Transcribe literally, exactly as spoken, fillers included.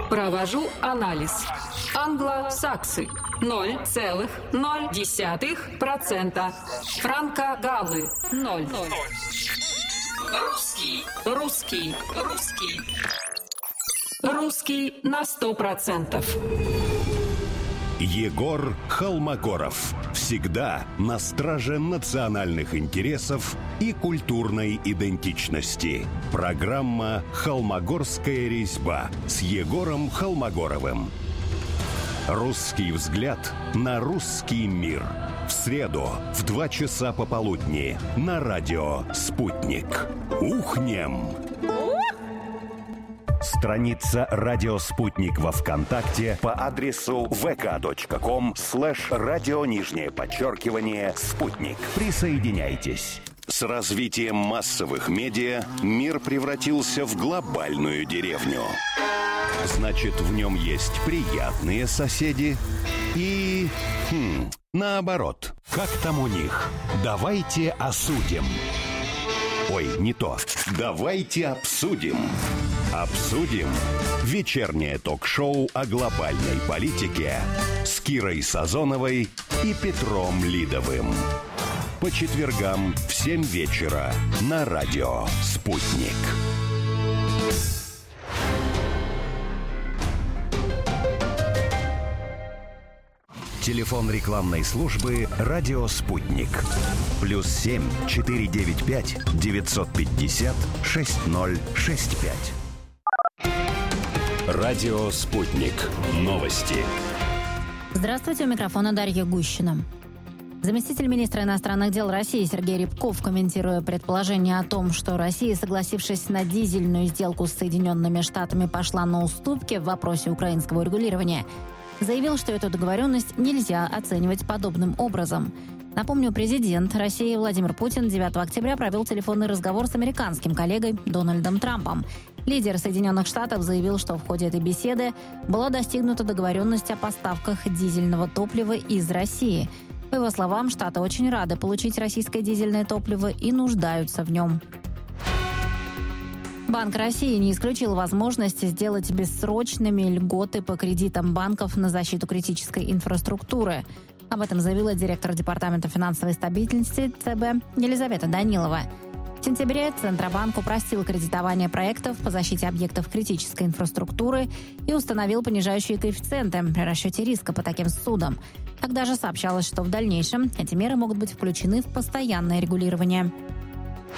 Провожу анализ. Англосаксы ноль целых ноль десятых процента. Франко-галлы ноль. Русский, русский, русский. Русский на сто процентов. Егор Холмогоров. Всегда на страже национальных интересов и культурной идентичности. Программа «Холмогорская резьба» с Егором Холмогоровым. Русский взгляд на русский мир. В среду в два часа пополудни на радио «Спутник». Ухнем! Страница «Радио Спутник» во ВКонтакте по адресу vk.com слэш радио нижнее подчеркивание «Спутник». Присоединяйтесь. С развитием массовых медиа мир превратился в глобальную деревню. Значит, в нем есть приятные соседи и... Хм, наоборот. Как там у них? Давайте осудим. Ой, не то. Давайте обсудим. Обсудим. Вечернее ток-шоу о глобальной политике с Кирой Сазоновой и Петром Лидовым. По четвергам в семь вечера на радио «Спутник». Телефон рекламной службы «Радио Спутник». Плюс семь четыре девять пять девятьсот пятьдесят шесть ноль шесть пять. Радио «Спутник». Новости. Здравствуйте, у микрофона Дарья Гущина. Заместитель министра иностранных дел России Сергей Рябков, комментируя предположение о том, что Россия, согласившись на дизельную сделку с Соединенными Штатами, пошла на уступки в вопросе украинского урегулирования, заявил, что эту договоренность нельзя оценивать подобным образом. Напомню, президент России Владимир Путин девятого октября провел телефонный разговор с американским коллегой Дональдом Трампом. Лидер Соединенных Штатов заявил, что в ходе этой беседы была достигнута договоренность о поставках дизельного топлива из России. По его словам, Штаты очень рады получить российское дизельное топливо и нуждаются в нем. Банк России не исключил возможность сделать бессрочными льготы по кредитам банков на защиту критической инфраструктуры. Об этом заявила директор Департамента финансовой стабильности ЦБ Елизавета Данилова. В сентябре Центробанк упростил кредитование проектов по защите объектов критической инфраструктуры и установил понижающие коэффициенты при расчете риска по таким ссудам. Тогда же сообщалось, что в дальнейшем эти меры могут быть включены в постоянное регулирование.